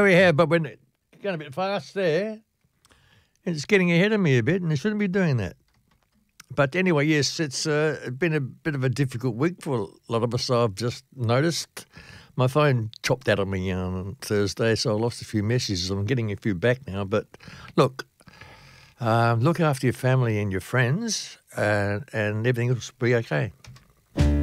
we have, but we're going a bit fast there. It's getting ahead of me a bit, and I shouldn't be doing that. But anyway, yes, it's been a bit of a difficult week for a lot of us. I've just noticed my phone chopped out on me on Thursday, so I lost a few messages. I'm getting a few back now. But look after your family and your friends, and everything will be okay.